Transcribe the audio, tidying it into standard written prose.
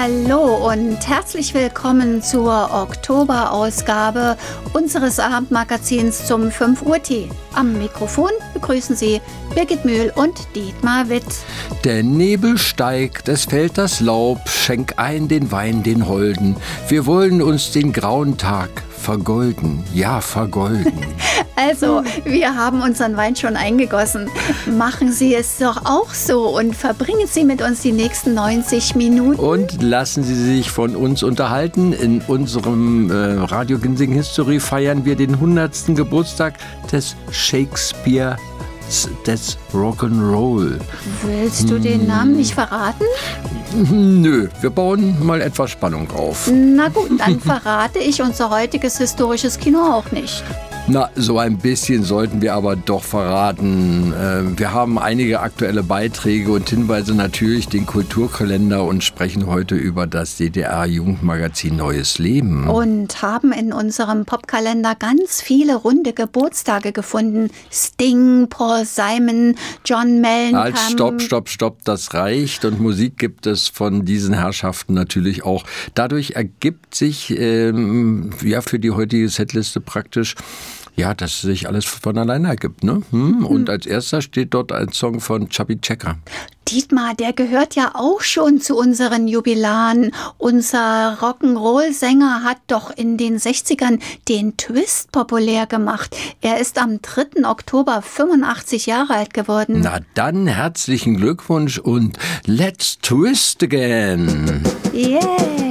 Hallo und herzlich willkommen zur Oktoberausgabe unseres Abendmagazins zum 5 Uhr Tee. Am Mikrofon begrüßen Sie Birgit Mühl und Dietmar Witt. Der Nebel steigt, es fällt das Laub, schenk ein den Wein den Holden. Wir wollen uns den grauen Tag vergolden, ja vergolden. Also, wir haben unseren Wein schon eingegossen. Machen Sie es doch auch so und verbringen Sie mit uns die nächsten 90 Minuten. Und lassen Sie sich von uns unterhalten. In unserem Radio Ginsing History feiern wir den 100. Geburtstag des Shakespeare des Rock'n'Roll. Willst du den Namen nicht verraten? Nö, wir bauen mal etwas Spannung auf. Na gut, dann verrate ich unser heutiges historisches Kino auch nicht. Na, so ein bisschen sollten wir aber doch verraten. Wir haben einige aktuelle Beiträge und Hinweise, natürlich den Kulturkalender und sprechen heute über das DDR-Jugendmagazin Neues Leben. Und haben in unserem Popkalender ganz viele runde Geburtstage gefunden. Sting, Paul Simon, John Mellencamp. Stopp, das reicht. Und Musik gibt es von diesen Herrschaften natürlich auch. Dadurch ergibt sich für die heutige Setliste praktisch, ja, dass sich alles von alleine ergibt, ne? Und als erster steht dort ein Song von Chubby Checker. Dietmar, der gehört ja auch schon zu unseren Jubilaren. Unser Rock'n'Roll-Sänger hat doch in den 60ern den Twist populär gemacht. Er ist am 3. Oktober 85 Jahre alt geworden. Na dann herzlichen Glückwunsch und let's twist again. Yeah.